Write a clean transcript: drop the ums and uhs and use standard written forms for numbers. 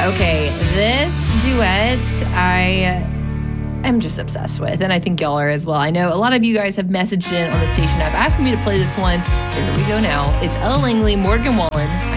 Okay, this duet I'm just obsessed with, and I think y'all are as well. I know a lot of you guys have messaged in on the station app asking me to play this one, so here we go now. It's Ella Langley, Morgan Wallen,